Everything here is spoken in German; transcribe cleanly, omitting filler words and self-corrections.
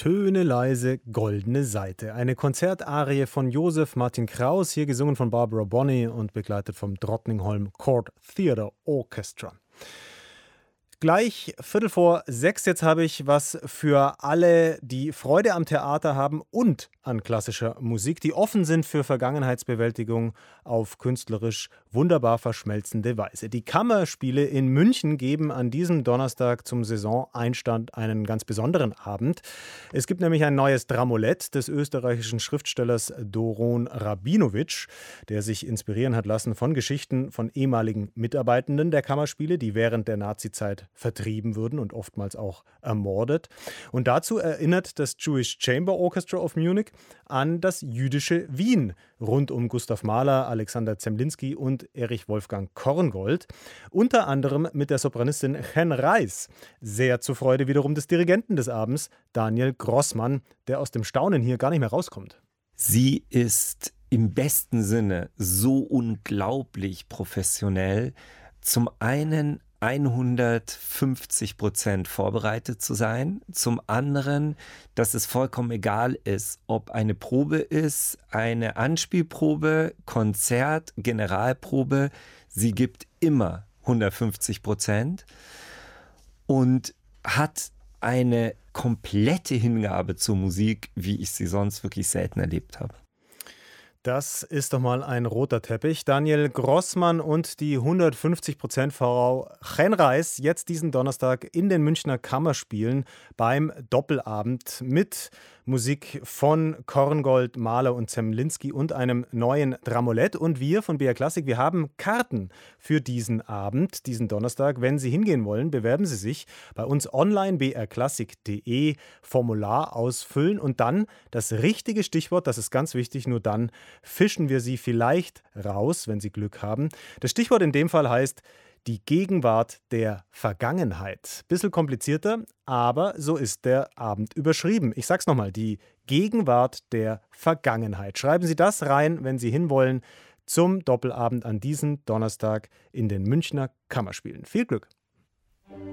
Töne leise, goldene Seite. Eine Konzertarie von Joseph Martin Kraus, hier gesungen von Barbara Bonney und begleitet vom Drottningholm Court Theatre Orchestra. Gleich 5:45, jetzt habe ich was für alle, die Freude am Theater haben und an klassischer Musik, die offen sind für Vergangenheitsbewältigung auf künstlerisch wunderbar verschmelzende Weise. Die Kammerspiele in München geben an diesem Donnerstag zum Saisoneinstand einen ganz besonderen Abend. Es gibt nämlich ein neues Dramolett des österreichischen Schriftstellers Doron Rabinowitsch, der sich inspirieren hat lassen von Geschichten von ehemaligen Mitarbeitenden der Kammerspiele, die während der Nazizeit vertrieben wurden und oftmals auch ermordet. Und dazu erinnert das Jewish Chamber Orchestra of Munich an das jüdische Wien rund um Gustav Mahler, Alexander Zemlinsky und Erich Wolfgang Korngold. Unter anderem mit der Sopranistin Chen Reis. Sehr zur Freude wiederum des Dirigenten des Abends, Daniel Grossmann, der aus dem Staunen hier gar nicht mehr rauskommt. Sie ist im besten Sinne so unglaublich professionell. Zum einen 150% vorbereitet zu sein. Zum anderen, dass es vollkommen egal ist, ob eine Probe ist, eine Anspielprobe, Konzert, Generalprobe. Sie gibt immer 150% und hat eine komplette Hingabe zur Musik, wie ich sie sonst wirklich selten erlebt habe. Das ist doch mal ein roter Teppich. Daniel Grossmann und die 150% Frau Chen Reis jetzt diesen Donnerstag in den Münchner Kammerspielen beim Doppelabend mit Musik von Korngold, Mahler und Zemlinsky und einem neuen Dramolett. Und wir von BR Classic, wir haben Karten für diesen Abend, diesen Donnerstag. Wenn Sie hingehen wollen, bewerben Sie sich bei uns online, brklassik.de, Formular ausfüllen und dann das richtige Stichwort, das ist ganz wichtig, nur dann fischen wir Sie vielleicht raus, wenn Sie Glück haben. Das Stichwort in dem Fall heißt die Gegenwart der Vergangenheit. Bisschen komplizierter, aber so ist der Abend überschrieben. Ich sag's nochmal, die Gegenwart der Vergangenheit. Schreiben Sie das rein, wenn Sie hinwollen, zum Doppelabend an diesem Donnerstag in den Münchner Kammerspielen. Viel Glück!